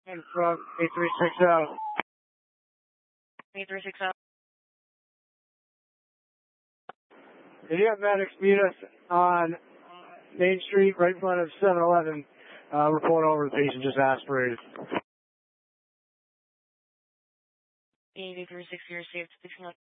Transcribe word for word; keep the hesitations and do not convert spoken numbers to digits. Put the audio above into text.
from eight three six zero. eight three six zero. Did you have medics meet us on Main Street, right in front of seven eleven? Uh, report over, the patient just aspirated. eight three six zero, safe to